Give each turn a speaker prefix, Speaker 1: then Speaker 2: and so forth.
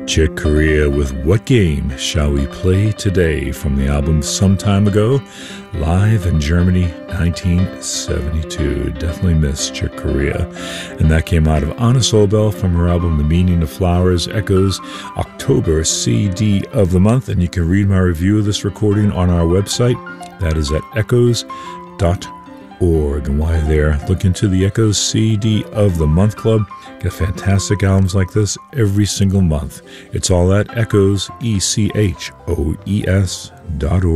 Speaker 1: Chick Corea with What Game Shall We Play Today from the album Some Time Ago, live in Germany, 1972. Definitely miss Chick Corea. And that came out of Anna Solbel from her album The Meaning of Flowers, Echoes, October CD of the Month. And you can read my review of this recording on our website. That is at echoes.org. And while you're there, look into the Echoes CD of the Month Club. Get fantastic albums like this every single month. It's all at echoes.org.